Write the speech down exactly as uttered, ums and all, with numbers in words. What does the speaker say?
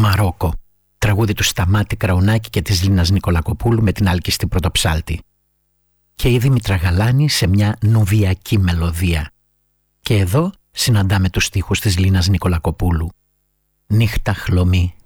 Μαρόκο, τραγούδι του Σταμάτη Κραουνάκη και της Λίνας Νικολακοπούλου με την Άλκηστη Πρωτοψάλτη. Και η Δήμητρα Γαλάνη σε μια νουβιακή μελωδία. Και εδώ συναντάμε τους στίχους της Λίνας Νικολακοπούλου. Νύχτα χλωμή